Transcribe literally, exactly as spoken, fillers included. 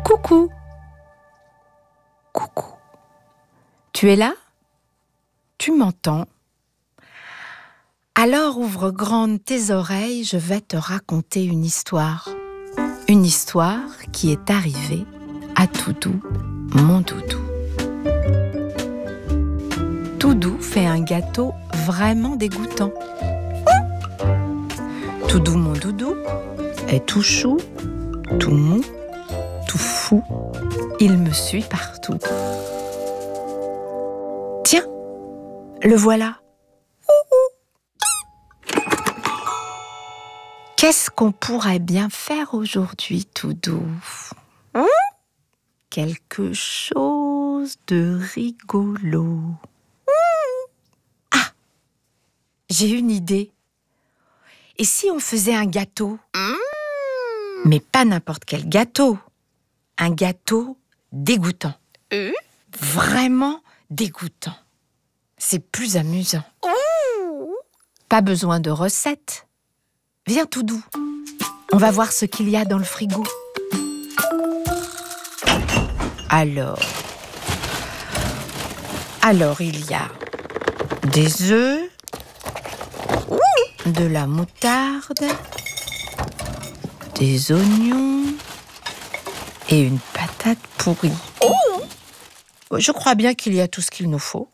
Coucou. Coucou. Tu es là? Tu m'entends? Alors ouvre grandes tes oreilles, je vais te raconter une histoire. Une histoire qui est arrivée à Toudou, mon doudou. Toudou fait un gâteau vraiment dégoûtant. Toudou, mon doudou, est tout chou, tout mou, tout fou. Il me suit partout. Tiens, le voilà. Qu'est-ce qu'on pourrait bien faire aujourd'hui, Toudou? Hein? Quelque chose de rigolo. Ah, j'ai une idée. Et si on faisait un gâteau? Mais pas n'importe quel gâteau. Un gâteau dégoûtant. Vraiment dégoûtant. C'est plus amusant. Pas besoin de recette. Viens, Toudou. On va voir ce qu'il y a dans le frigo. Alors, alors il y a des œufs, de la moutarde, des oignons et une patate pourrie. Je crois bien qu'il y a tout ce qu'il nous faut.